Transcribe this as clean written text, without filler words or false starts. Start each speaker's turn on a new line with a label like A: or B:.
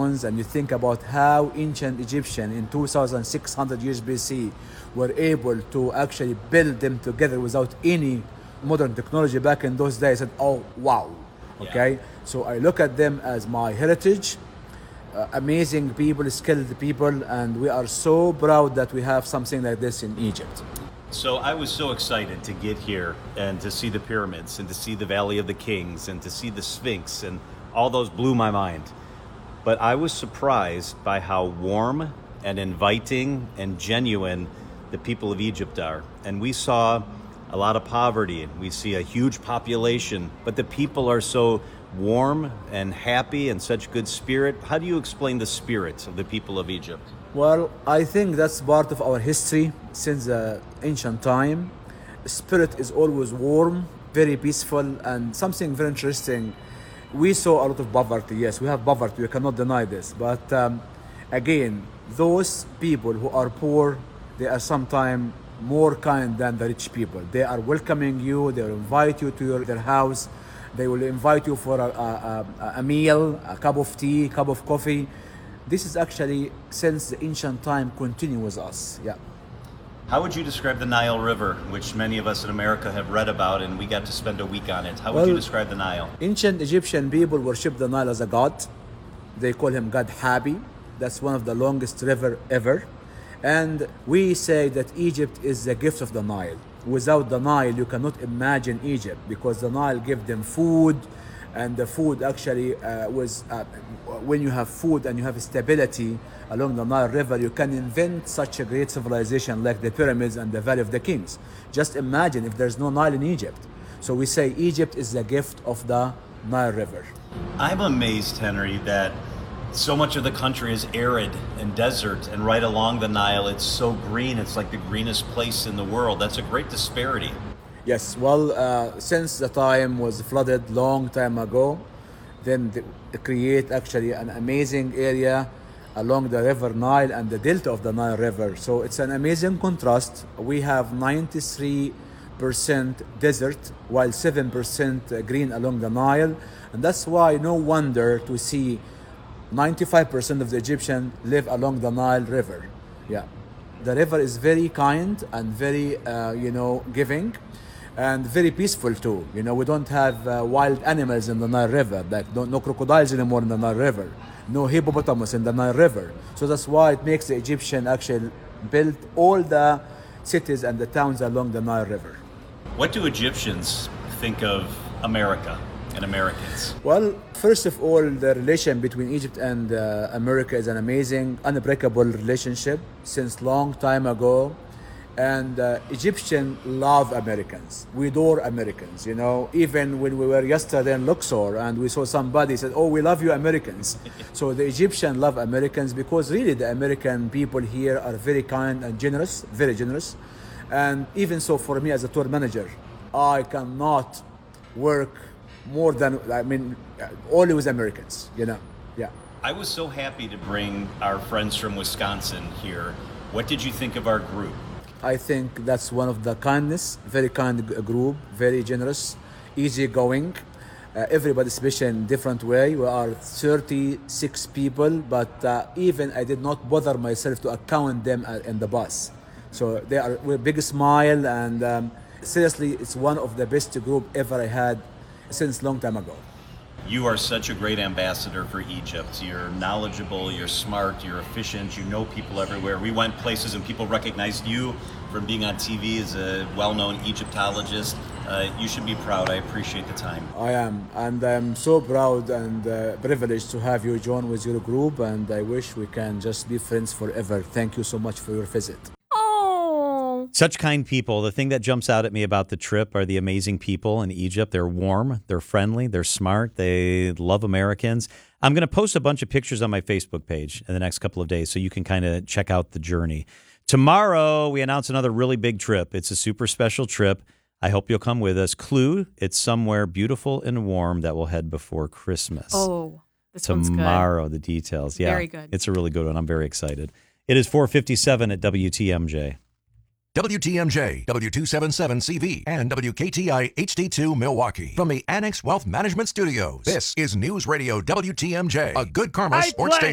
A: pharaohs and you think about how ancient Egyptian in 2600 years BC were able to actually build them together without any modern technology back in those days, I said, oh, wow. Okay, yeah. So I look at them as my heritage, amazing people, skilled people, and we are so proud that we have something like this in Egypt.
B: So I was so excited to get here and to see the pyramids and to see the Valley of the Kings and to see the Sphinx, and all those blew my mind. But I was surprised by how warm and inviting and genuine the people of Egypt are. And we saw a lot of poverty, and we see a huge population, but the people are so warm and happy and such good spirit. How do you explain the spirit of the people of Egypt?
A: Well, I think that's part of our history since the ancient time. Spirit is always warm, very peaceful, and something very interesting. We saw a lot of poverty. Yes, we have poverty. We cannot deny this. But again, those people who are poor, they are sometimes more kind than the rich people. They are welcoming you. They will invite you to their house. They will invite you for a meal, a cup of tea, cup of coffee. This is actually, since the ancient time, continue with us. Yeah.
B: How would you describe the Nile River, which many of us in America have read about, and we got to spend a week on it? How would you describe the Nile?
A: Ancient Egyptian people worship the Nile as a god. They call him God Hapi. That's one of the longest river ever. And we say that Egypt is the gift of the Nile. Without the Nile, you cannot imagine Egypt, because the Nile gave them food, and the food actually when you have food and you have stability along the Nile River, you can invent such a great civilization like the pyramids and the Valley of the Kings. Just imagine if there's no Nile in Egypt. So we say Egypt is the gift of the Nile River.
B: I'm amazed, Henry, that so much of the country is arid and desert, and right along the Nile it's so green. It's like the greenest place in the world. That's a great disparity.
A: Yes, well, since the time was flooded long time ago, then they create actually an amazing area along the River Nile and the delta of the Nile River. So it's an amazing contrast. We have 93% desert while 7% green along the Nile. And that's why no wonder to see 95% of the Egyptians live along the Nile River. Yeah, the river is very kind and very, giving, and very peaceful too. We don't have wild animals in the Nile River, like no crocodiles anymore in the Nile River, no hippopotamus in the Nile River. So that's why it makes the Egyptian actually build all the cities and the towns along the Nile River.
B: What do Egyptians think of America and Americans?
A: Well, first of all, the relation between Egypt and America is an amazing, unbreakable relationship since long time ago. And Egyptians love Americans. We adore Americans, Even when we were yesterday in Luxor and we saw somebody said, oh, we love you Americans. So the Egyptians love Americans because really the American people here are very kind and generous, very generous. And even so for me as a tour manager, I cannot work more than, only with Americans, Yeah.
B: I was so happy to bring our friends from Wisconsin here. What did you think of our group?
A: I think that's one of the kindness, very kind group, very generous, easygoing. Everybody special in different way. We are 36 people, but even I did not bother myself to account them in the bus. So they are with a big smile, and seriously, it's one of the best group ever I had since long time ago.
B: You are such a great ambassador for Egypt. You're knowledgeable, you're smart, you're efficient, you know people everywhere. We went places and people recognized you from being on TV as a well-known Egyptologist. You should be proud. I appreciate the time.
A: I am, and I'm so proud and privileged to have you join with your group, and I wish we can just be friends forever. Thank you so much for your visit.
C: Such kind people. The thing that jumps out at me about the trip are the amazing people in Egypt. They're warm, they're friendly, they're smart, they love Americans. I'm going to post a bunch of pictures on my Facebook page in the next couple of days so you can kind of check out the journey. Tomorrow, we announce another really big trip. It's a super special trip. I hope you'll come with us. Clue, it's somewhere beautiful and warm that will head before Christmas.
D: Oh, this one's good.
C: Tomorrow, the details. Yeah,
D: very good.
C: It's a really good one. I'm very excited. It is 4:57 at WTMJ.
E: WTMJ, W277CV, and WKTI HD2 Milwaukee. From the Annex Wealth Management Studios, this is News Radio WTMJ, a Good Karma sports station.